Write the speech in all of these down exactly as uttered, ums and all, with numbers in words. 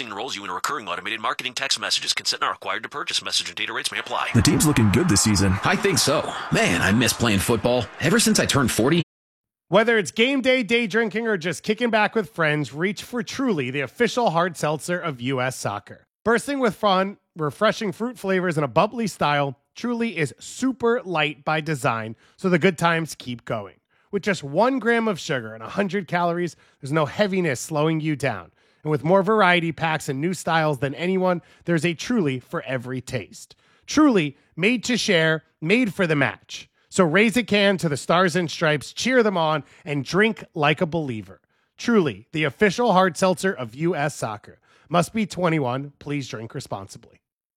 Texting enrolls you in a recurring automated marketing text messages. Consent not required to purchase. Message and data rates may apply. The team's looking good this season. I think so. Man, I miss playing football. Ever since I turned forty. Whether it's game day, day drinking, or just kicking back with friends, reach for Truly, the official hard seltzer of U S Soccer. Bursting with fun, refreshing fruit flavors, and a bubbly style, Truly is super light by design, so the good times keep going. With just one gram of sugar and one hundred calories, there's no heaviness slowing you down. And with more variety packs and new styles than anyone, there's a Truly for every taste. Truly, made to share, made for the match. So raise a can to the Stars and Stripes, cheer them on, and drink like a believer. Truly, the official hard seltzer of U S Soccer. Must be twenty-one. Please drink responsibly.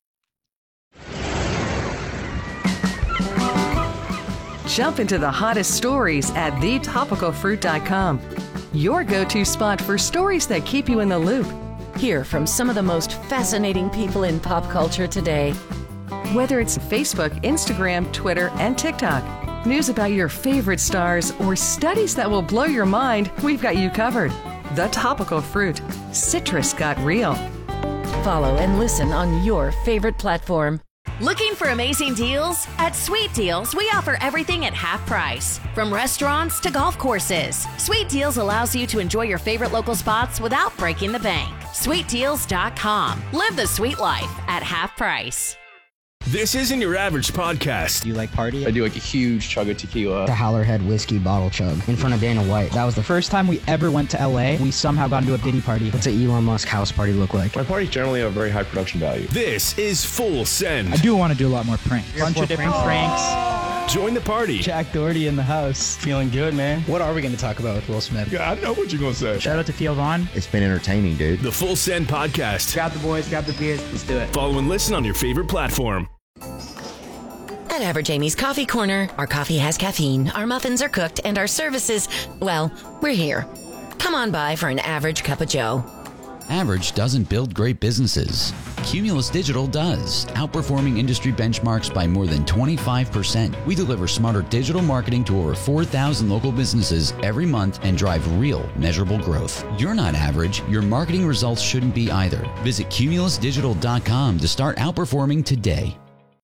Jump into the hottest stories at the topical fruit dot com. Your go-to spot for stories that keep you in the loop. Hear from some of the most fascinating people in pop culture today. Whether it's Facebook, Instagram, Twitter, and TikTok, news about your favorite stars, or studies that will blow your mind, we've got you covered. The Topical Fruit. Citrus got real. Follow and listen on your favorite platform. Looking for amazing deals? At Sweet Deals, we offer everything at half price. From restaurants to golf courses, Sweet Deals allows you to enjoy your favorite local spots without breaking the bank. sweet deals dot com. Live the sweet life at half price. This isn't your average podcast. Do you like party? I do like a huge chug of tequila. The Howlerhead whiskey bottle chug in front of Dana White. That was the first time we ever went to L A. We somehow got into a Diddy party. What's an Elon Musk house party look like? My parties generally have very high production value. This is Full Send. I do want to do a lot more pranks. A bunch of different pranks. Join the party. Jack Doherty in the house. Feeling good, man. What are we going to talk about with Will Smith? Yeah, I know what you're going to say. Shout out to Theo Vaughn. It's been entertaining, dude. The Full Send podcast. Grab the boys, grab the beers. Let's do it. Follow and listen on your favorite platform. At Average Amy's Coffee Corner, our coffee has caffeine, our muffins are cooked, and our services, well, we're here. Come on by for an average cup of joe. Average doesn't build great businesses. Cumulus Digital does, outperforming industry benchmarks by more than twenty-five percent. We deliver smarter digital marketing to over four thousand local businesses every month and drive real, measurable growth. You're not average. Your marketing results shouldn't be either. Visit cumulus digital dot com to start outperforming today.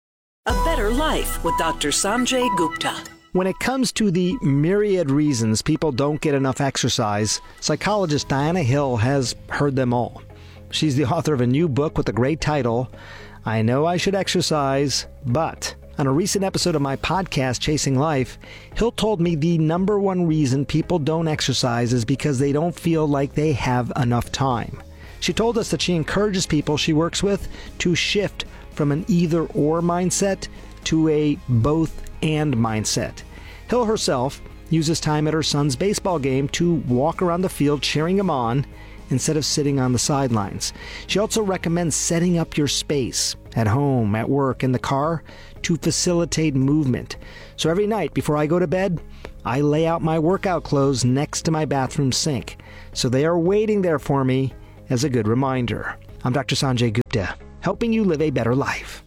A Better Life with Doctor Sanjay Gupta. When it comes to the myriad reasons people don't get enough exercise, psychologist Diana Hill has heard them all. She's the author of a new book with the great title, I Know I Should Exercise, But. On a recent episode of my podcast, Chasing Life, Hill told me the number one reason people don't exercise is because they don't feel like they have enough time. She told us that she encourages people she works with to shift from an either-or mindset to a both-and mindset. Hill herself uses time at her son's baseball game to walk around the field cheering him on instead of sitting on the sidelines. She also recommends setting up your space at home, at work, in the car to facilitate movement. So every night before I go to bed, I lay out my workout clothes next to my bathroom sink. So they are waiting there for me as a good reminder. I'm Doctor Sanjay Gupta, helping you live a better life.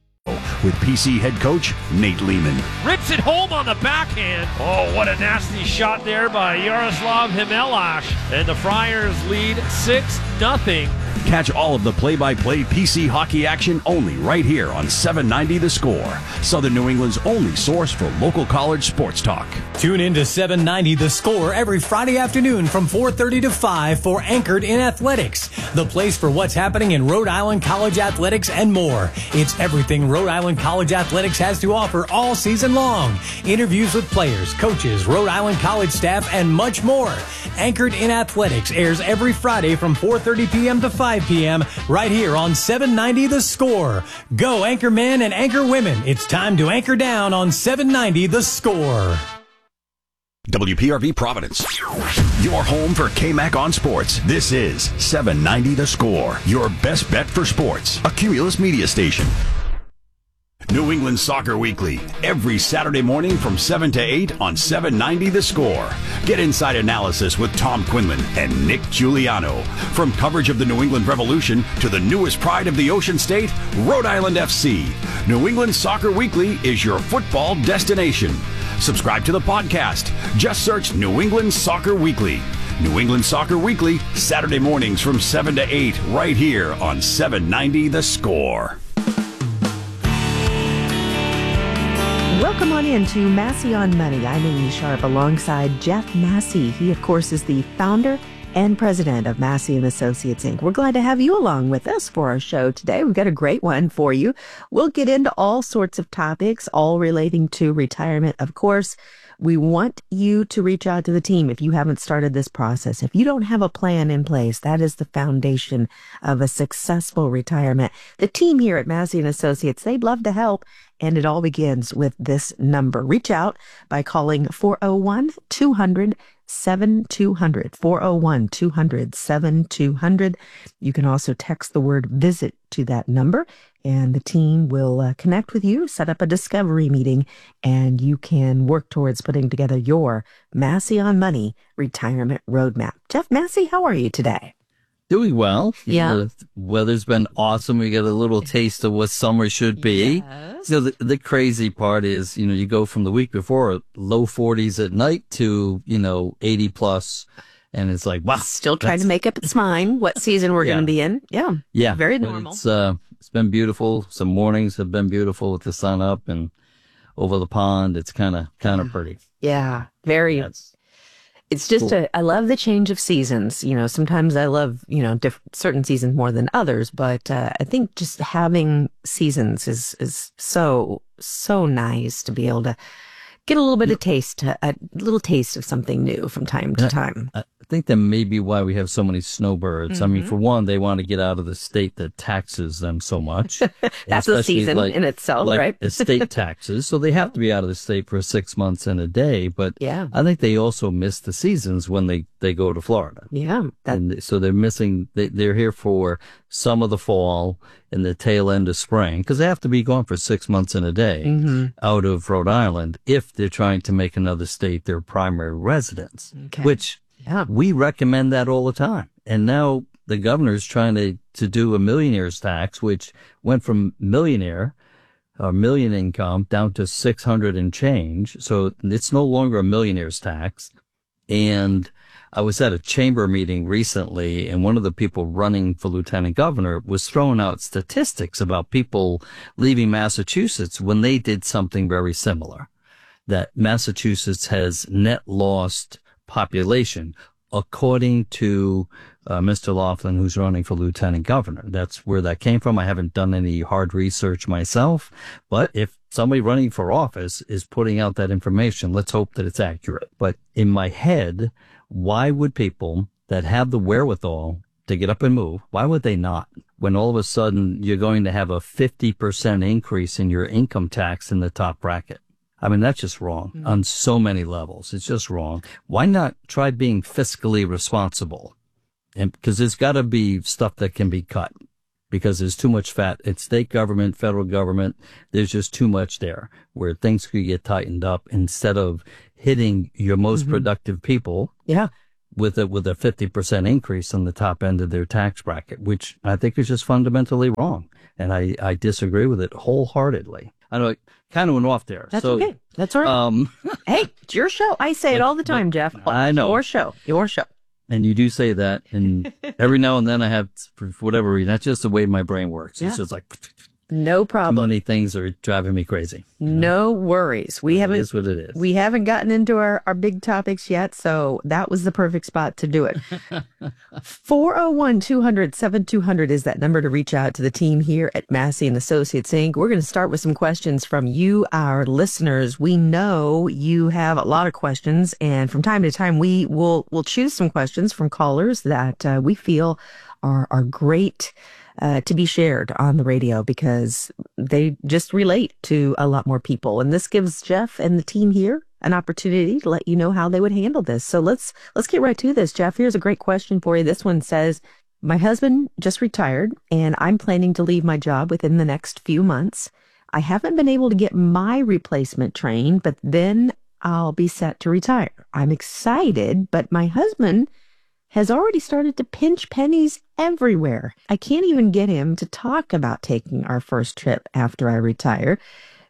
With P C head coach Nate Lehman. Rips it home on the backhand. Oh, what a nasty shot there by Yaroslav Himelash. And the Friars lead six nothing. Catch all of the play-by-play P C hockey action only right here on seven ninety The Score, Southern New England's only source for local college sports talk. Tune in to seven ninety The Score every Friday afternoon from four thirty to five for Anchored in Athletics, the place for what's happening in Rhode Island college athletics and more. It's everything Rhode Island college athletics has to offer all season long. Interviews with players, coaches, Rhode Island college staff, and much more. Anchored in Athletics airs every Friday from four thirty p.m. to five p.m. right here on seven ninety The Score. Go Anchor Men and Anchor Women. It's time to anchor down on seven ninety The Score. W P R V Providence, your home for K-Mac on sports. This is seven ninety The Score, your best bet for sports, a Cumulus media station. New England Soccer Weekly, every Saturday morning from seven to eight on seven ninety The Score. Get inside analysis with Tom Quinlan and Nick Giuliano. From coverage of the New England Revolution to the newest pride of the Ocean State, Rhode Island F C. New England Soccer Weekly is your football destination. Subscribe to the podcast. Just search New England Soccer Weekly. New England Soccer Weekly, Saturday mornings from seven to eight, right here on seven ninety The Score. Welcome on in to Massey on Money. I'm Amy Sharp alongside Jeff Massey. He, of course, is the founder and president of Massey and Associates, Incorporated. We're glad to have you along with us for our show today. We've got a great one for you. We'll get into all sorts of topics, all relating to retirement, of course. We want you to reach out to the team if you haven't started this process. If you don't have a plan in place, that is the foundation of a successful retirement. The team here at Massey and Associates, they'd love to help. And it all begins with this number. Reach out by calling four oh one, two hundred, seven two hundred, four oh one, two hundred, seven two hundred. You can also text the word visit to that number, and the team will uh, connect with you, set up a discovery meeting, and you can work towards putting together your Massey on Money retirement roadmap. Jeff Massey, how are you today? Doing well. Yeah. The weather's been awesome. We get a little taste of what summer should be. Yes. So the, the crazy part is, you know, you go from the week before low forties at night to, you know, eighty plus. And it's like, wow. Still trying to make up its mind what season we're Yeah. going to be in. Yeah. Yeah. Very but normal. It's, uh, it's been beautiful. Some mornings have been beautiful with the sun up and over the pond. It's kind of, kind of pretty. Yeah. Very. Yes. It's just Cool. a, I love the change of seasons. You know, sometimes I love, you know, diff- certain seasons more than others, but uh, I think just having seasons is, is so, so nice to be able to get a little bit of taste, a, a little taste of something new from time to I- time. I think that may be why we have so many snowbirds. I mean, Mhm. for one, they want to get out of the state that taxes them so much. That's a Especially season like- in itself, like right? estate taxes. So they have to be out of the state for six months and a day. But Yeah. I think they also miss the seasons when they, they go to Florida. Yeah. That, And so they're missing, they, they're here for some of the fall and the tail end of spring because they have to be gone for six months and a day Mhm. out of Rhode Island if they're trying to make another state their primary residence, Okay. which yeah. we recommend that all the time. And now the governor's trying to, to do a millionaire's tax, which went from millionaire or million income down to six hundred and change. So it's no longer a millionaire's tax. And I was at a chamber meeting recently, and one of the people running for lieutenant governor was throwing out statistics about people leaving Massachusetts when they did something very similar. That Massachusetts has net lost population, according to uh, Mister Laughlin, who's running for lieutenant governor. That's where that came from. I haven't done any hard research myself, but if somebody running for office is putting out that information, let's hope that it's accurate. But in my head, why would people that have the wherewithal to get up and move, why would they not? When all of a sudden you're going to have a fifty percent increase in your income tax in the top bracket. I mean, that's just wrong mm-hmm. on so many levels. It's just wrong. Why not try being fiscally responsible? And because there's got to be stuff that can be cut because there's too much fat. It's state government, federal government. There's just too much there where things could get tightened up instead of hitting your most mm-hmm. productive people. Yeah. With a, with a fifty percent increase on the top end of their tax bracket, which I think is just fundamentally wrong. And I, I disagree with it wholeheartedly. I know it kind of went off there. That's so, okay. That's all right. Um, hey, it's your show. I say it all the time, Jeff. I know. Your show. Your show. And you do say that. And every now and then I have, for whatever reason, that's just the way my brain works. Yeah. It's just like, no problem. Too many things are driving me crazy. No worries. We haven't. It is what it is. We haven't gotten into our, our big topics yet, so that was the perfect spot to do it. four oh one, two hundred, seven two hundred is that number to reach out to the team here at Massey and Associates, Incorporated. We're going to start with some questions from you, our listeners. We know you have a lot of questions, and from time to time, we will we'll choose some questions from callers that uh, we feel are are great. Uh, to be shared on the radio because they just relate to a lot more people. And this gives Jeff and the team here an opportunity to let you know how they would handle this. So let's, let's get right to this. Jeff, here's a great question for you. This one says, my husband just retired and I'm planning to leave my job within the next few months. I haven't been able to get my replacement trained, but then I'll be set to retire. I'm excited, but my husband has already started to pinch pennies everywhere. I can't even get him to talk about taking our first trip after I retire.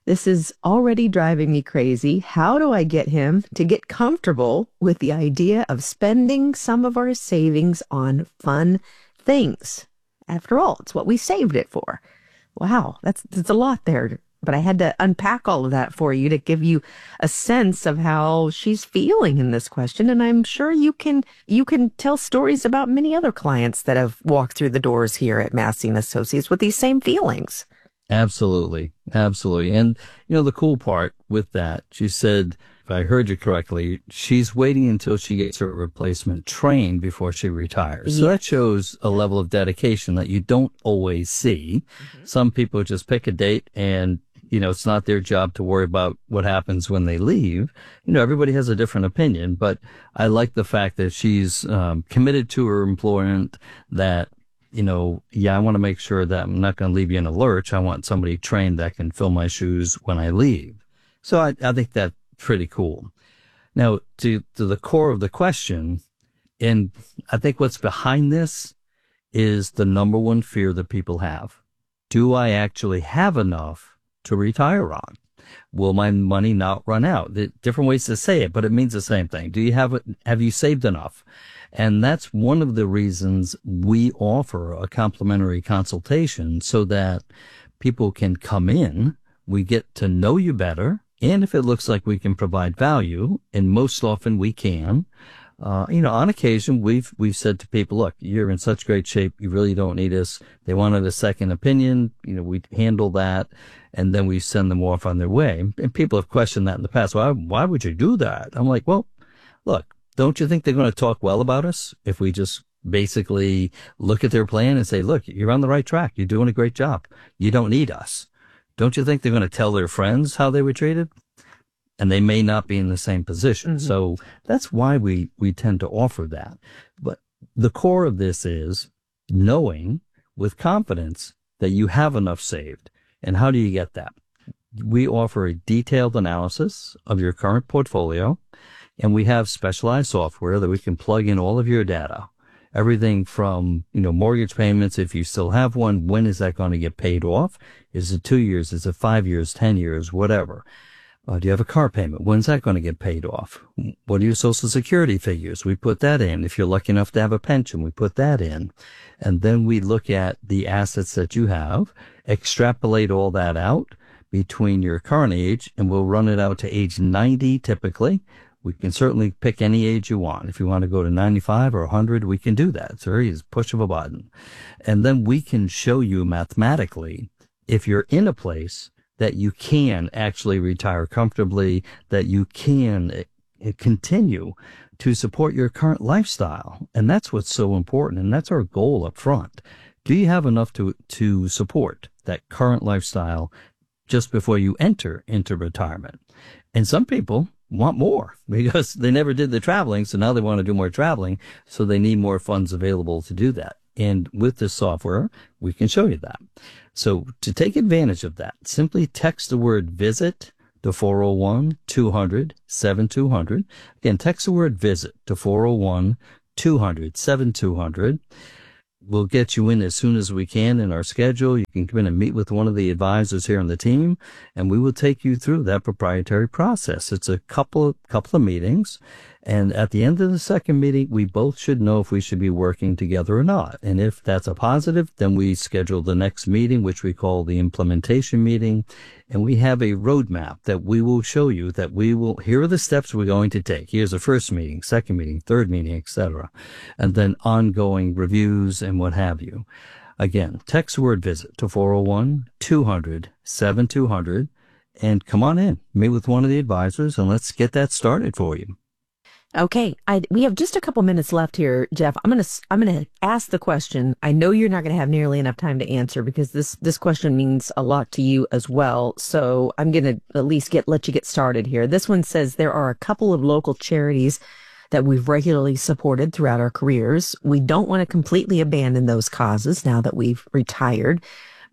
This is already driving me crazy. How do I get him to get comfortable with the idea of spending some of our savings on fun things? After all, it's what we saved it for. Wow, that's, that's a lot there. But I had to unpack all of that for you to give you a sense of how she's feeling in this question. And I'm sure you can you can tell stories about many other clients that have walked through the doors here at Massey and Associates with these same feelings. Absolutely. Absolutely. And, you know, the cool part with that, she said, if I heard you correctly, she's waiting until she gets her replacement trained before she retires. So that shows a level of dedication that you don't always see. Mm-hmm. Some people just pick a date and, you know, it's not their job to worry about what happens when they leave. You know, everybody has a different opinion, but I like the fact that she's um, committed to her employment, that, you know, yeah, I want to make sure that I'm not going to leave you in a lurch. I want somebody trained that can fill my shoes when I leave. So I, I think that's pretty cool. Now, to, to the core of the question, and I think what's behind this is the number one fear that people have. Do I actually have enough to retire on? Will my money not run out? The different ways to say it, but it means the same thing. Do you have, have you saved enough? And that's one of the reasons we offer a complimentary consultation, so that people can come in, we get to know you better, and if it looks like we can provide value, and most often we can, uh, you know, on occasion we've, we've said to people, look, you're in such great shape, you really don't need us. They wanted a second opinion, you know, we handle that, and then we send them off on their way. And people have questioned that in the past. Why, why would you do that? I'm like, well, look, don't you think they're going to talk well about us if we just basically look at their plan and say, look, you're on the right track. You're doing a great job. You don't need us. Don't you think they're going to tell their friends how they were treated? And they may not be in the same position. Mm-hmm. So that's why we, we tend to offer that. But the core of this is knowing with confidence that you have enough saved. And how do you get that? We offer a detailed analysis of your current portfolio, and we have specialized software that we can plug in all of your data. Everything from, you know, mortgage payments, if you still have one, when is that going to get paid off? Is it two years? Is it five years, ten years, whatever? Uh, do you have a car payment? When's that going to get paid off? What are your Social Security figures? We put that in. If you're lucky enough to have a pension, we put that in. And then we look at the assets that you have, extrapolate all that out between your current age, and we'll run it out to age ninety typically. We can certainly pick any age you want. If you want to go to ninety-five or one hundred, we can do that. It's very easy, push of a button. And then we can show you mathematically, if you're in a place that you can actually retire comfortably, that you can continue to support your current lifestyle. And that's what's so important. And that's our goal up front. Do you have enough to, to support that current lifestyle just before you enter into retirement? And some people want more because they never did the traveling. So now they want to do more traveling. So they need more funds available to do that. And with this software, we can show you that. So to take advantage of that, simply text the word visit to four oh one, two hundred, seventy-two hundred. Again, text the word visit to four oh one, two hundred, seventy-two hundred. We'll get you in as soon as we can in our schedule. You can come in and meet with one of the advisors here on the team, and we will take you through that proprietary process. It's a couple of, couple of meetings, and at the end of the second meeting, we both should know if we should be working together or not. And if that's a positive, then we schedule the next meeting, which we call the implementation meeting, and we have a roadmap that we will show you that we will, here are the steps we're going to take. Here's the first meeting, second meeting, third meeting, et cetera. And then ongoing reviews and what have you. Again, text the word visit to four oh one, two hundred, seventy-two hundred and come on in, meet with one of the advisors, and let's get that started for you. Okay, I, we have just a couple minutes left here, Jeff. I'm gonna I'm gonna ask the question. I know you're not gonna have nearly enough time to answer because this this question means a lot to you as well. So I'm gonna at least get let you get started here. This one says there are a couple of local charities that we've regularly supported throughout our careers. We don't want to completely abandon those causes now that we've retired,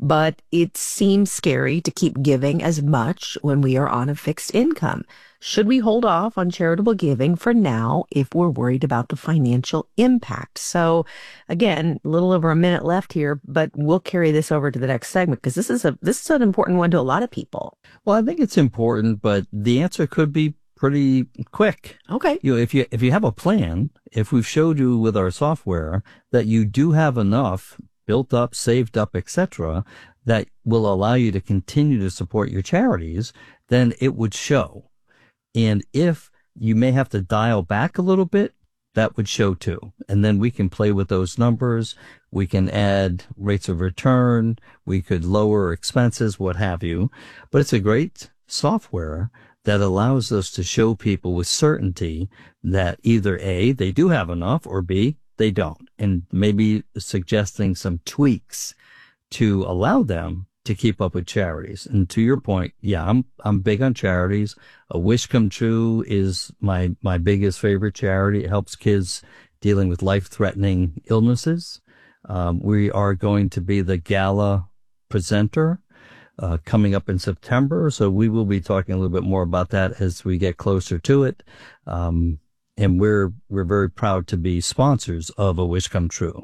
but it seems scary to keep giving as much when we are on a fixed income. Should we hold off on charitable giving for now if we're worried about the financial impact? So again, a little over a minute left here, but we'll carry this over to the next segment because this is a this is an important one to a lot of people. Well, I think it's important, but the answer could be pretty quick. Okay. You know, if you if you have a plan, if we've showed you with our software that you do have enough built up, saved up, et cetera, that will allow you to continue to support your charities, then it would show. And if you may have to dial back a little bit, that would show too. And then we can play with those numbers. We can add rates of return. We could lower expenses, what have you. But it's a great software that allows us to show people with certainty that either A, they do have enough, or B, they don't. And maybe suggesting some tweaks to allow them to keep up with charities. And to your point, yeah, I'm I'm big on charities. A Wish Come True is my my biggest favorite charity. It helps kids dealing with life-threatening illnesses. Um, we are going to be the gala presenter uh, coming up in September, so we will be talking a little bit more about that as we get closer to it. Um, and we're we're very proud to be sponsors of A Wish Come True.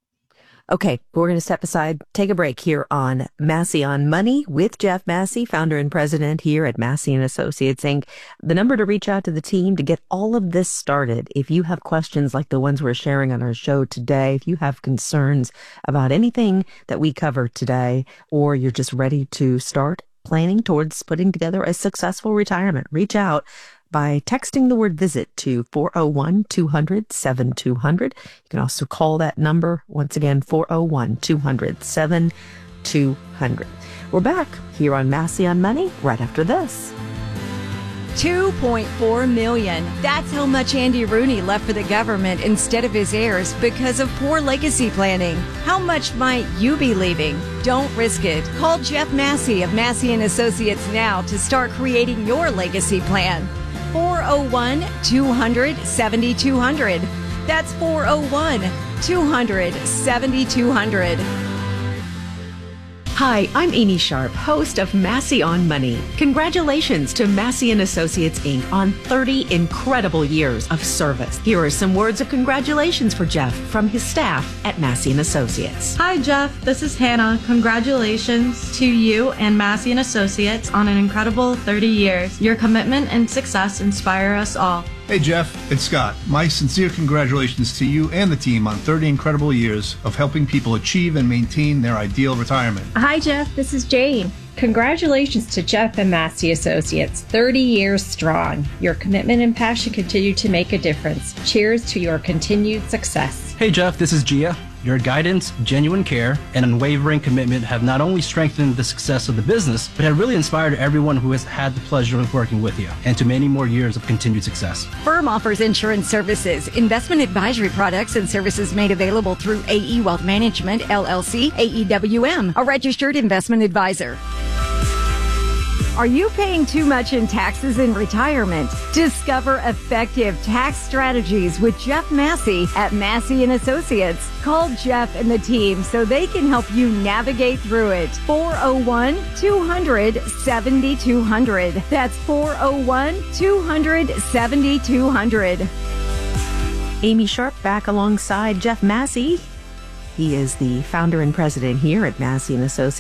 Okay, we're going to step aside, take a break here on Massey on Money with Jeff Massey, founder and president here at Massey and Associates, Incorporated. The number to reach out to the team to get all of this started, if you have questions like the ones we're sharing on our show today, if you have concerns about anything that we covered today, or you're just ready to start planning towards putting together a successful retirement, reach out by texting the word visit to four oh one, two hundred, seven two hundred. You can also call that number, once again, four oh one, two hundred, seven two hundred. We're back here on Massey on Money right after this. two point four million dollars. That's how much Andy Rooney left for the government instead of his heirs because of poor legacy planning. How much might you be leaving? Don't risk it. Call Jeff Massey of Massey and Associates now to start creating your legacy plan. four oh one, two hundred, seventy-two hundred. That's four oh one, two hundred, seventy-two hundred. Hi, I'm Amy Sharp, host of Massey on Money. Congratulations to Massey and Associates, Incorporated on thirty incredible years of service. Here are some words of congratulations for Jeff from his staff at Massey and Associates. Hi, Jeff. This is Hannah. Congratulations to you and Massey and Associates on an incredible thirty years. Your commitment and success inspire us all. Hey Jeff, it's Scott. My sincere congratulations to you and the team on thirty incredible years of helping people achieve and maintain their ideal retirement. Hi Jeff, this is Jane. Congratulations to Jeff and Massey Associates, thirty years strong. Your commitment and passion continue to make a difference. Cheers to your continued success. Hey Jeff, this is Gia. Your guidance, genuine care, and unwavering commitment have not only strengthened the success of the business, but have really inspired everyone who has had the pleasure of working with you, and to many more years of continued success. Firm offers insurance services, investment advisory products, and services made available through A E Wealth Management, L L C, A E W M, a registered investment advisor. Are you paying too much in taxes in retirement? Discover effective tax strategies with Jeff Massey at Massey and Associates. Call Jeff and the team so they can help you navigate through it. four oh one, two hundred, seventy-two hundred. That's four oh one, two hundred, seventy-two hundred. Amy Sharp back alongside Jeff Massey. He is the founder and president here at Massey and Associates.